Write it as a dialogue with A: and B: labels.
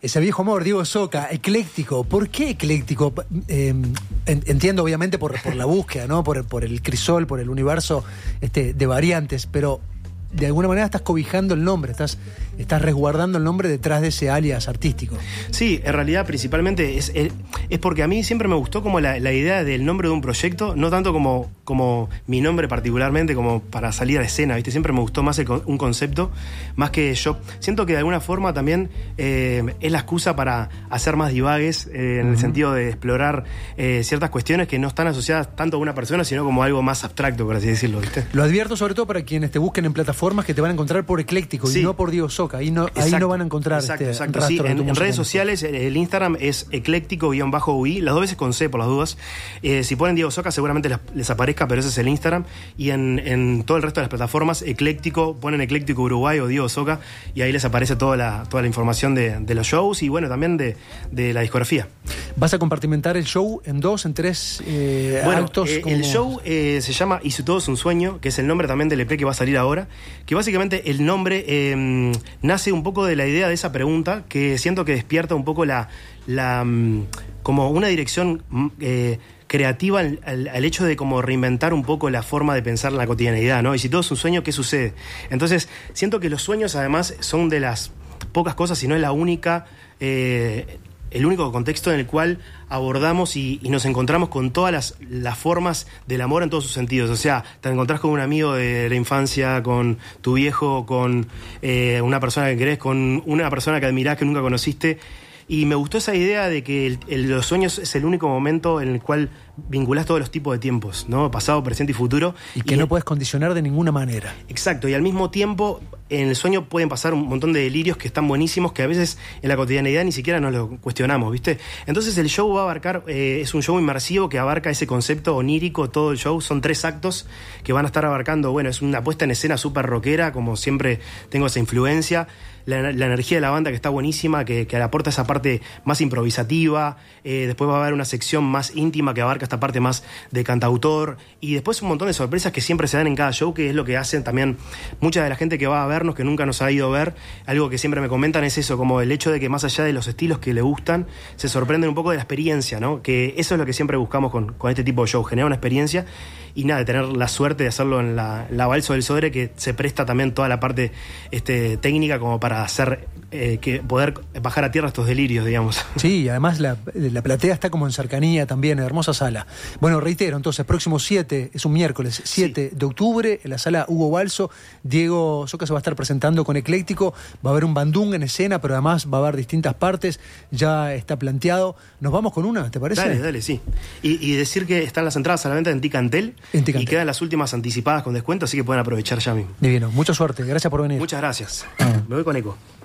A: Ese viejo amor, Diego Soca, ecléctico. ¿Por qué ecléctico? Entiendo, obviamente, por la búsqueda, ¿no? Por el crisol, por el universo de variantes, pero de alguna manera estás cobijando el nombre, estás resguardando el nombre detrás de ese alias artístico.
B: Sí, en realidad principalmente es porque a mí siempre me gustó como la idea del nombre de un proyecto, no tanto como mi nombre particularmente, como para salir a escena, ¿viste? Siempre me gustó más un concepto, más que yo. Siento que de alguna forma también es la excusa para hacer más divagues, en el sentido de explorar ciertas cuestiones que no están asociadas tanto a una persona, sino como algo más abstracto, por así decirlo, ¿viste?
A: Lo advierto sobre todo para quienes te busquen en plataformas que te van a encontrar por ecléctico, sí, y no por Diego Soca. Ahí no van a encontrar
B: exacto. Sí, en redes sociales el Instagram es ecléctico_UI, las dos veces con C por las dudas. Si ponen Diego Soca seguramente les aparezca, pero ese es el Instagram. Y en todo el resto de las plataformas, ecléctico, ponen ecléctico Uruguay o Diego Soca y ahí les aparece toda la información de los shows y bueno, también de la discografía.
A: ¿Vas a compartimentar el show en 2, en 3 actos?
B: El show se llama Y si todo es un sueño, que es el nombre también del EP que va a salir ahora, que básicamente el nombre nace un poco de la idea de esa pregunta, que siento que despierta un poco como una dirección creativa al hecho de como reinventar un poco la forma de pensar la cotidianeidad, ¿no? Y si todo es un sueño, ¿qué sucede? Entonces, siento que los sueños además son de las pocas cosas, si no es la única, el único contexto en el cual abordamos y nos encontramos con todas las formas del amor en todos sus sentidos. O sea, te encontrás con un amigo de la infancia, con tu viejo, con una persona que querés, con una persona que admirás que nunca conociste. Y me gustó esa idea de que los sueños es el único momento en el cual vinculás todos los tipos de tiempos, ¿no? Pasado, presente y futuro.
A: Y que no puedes condicionar de ninguna manera.
B: Exacto, y al mismo tiempo en el sueño pueden pasar un montón de delirios que están buenísimos, que a veces en la cotidianidad ni siquiera nos lo cuestionamos, ¿viste? Entonces el show va a abarcar, es un show inmersivo que abarca ese concepto onírico, todo el show, son 3 actos que van a estar abarcando, bueno, es una puesta en escena súper rockera, como siempre tengo esa influencia, la energía de la banda que está buenísima, que le aporta esa parte más improvisativa, después va a haber una sección más íntima que abarca esta parte más de cantautor, y después un montón de sorpresas que siempre se dan en cada show, que es lo que hacen también mucha de la gente que va a vernos, que nunca nos ha ido a ver. Algo que siempre me comentan es eso, como el hecho de que más allá de los estilos que le gustan, se sorprenden un poco de la experiencia, ¿no? Que eso es lo que siempre buscamos con este tipo de show, generar una experiencia y nada, de tener la suerte de hacerlo en la Balso del Sodre, que se presta también toda la parte técnica como para hacer poder bajar a tierra estos delirios, digamos.
A: Sí, y además la platea está como en cercanía también, hermosa sala. Bueno, reitero, entonces, próximo 7, es un miércoles, 7 de octubre, en la sala Hugo Balso, Diego Soca se va a estar presentando con Ecléctico, va a haber un bandung en escena, pero además va a haber distintas partes, ya está planteado. ¿Nos vamos con una, te parece?
B: Dale, sí. Y decir que están las entradas a la venta en Ticantel, y quedan las últimas anticipadas con descuento, así que pueden aprovechar ya mismo.
A: Divino, mucha suerte, gracias por venir.
B: Muchas gracias. Me voy con Eco.